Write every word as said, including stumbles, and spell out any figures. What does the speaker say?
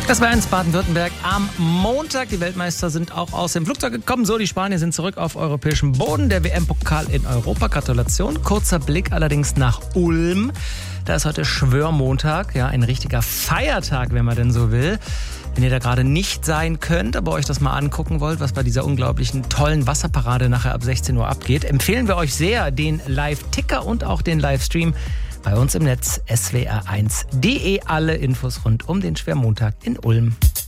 Das war eins Baden-Württemberg am Montag. Die Weltmeister sind auch aus dem Flugzeug gekommen. So, die Spanier sind zurück auf europäischem Boden. Der W M-Pokal in Europa. Gratulation. Kurzer Blick allerdings nach Ulm. Da ist heute Schwörmontag. Ja, ein richtiger Feiertag, wenn man denn so will. Wenn ihr da gerade nicht sein könnt, aber euch das mal angucken wollt, was bei dieser unglaublichen tollen Wasserparade nachher ab sechzehn Uhr abgeht, empfehlen wir euch sehr den Live-Ticker und auch den Livestream bei uns im Netz S W R eins punkt de. Alle Infos rund um den Schwermontag in Ulm.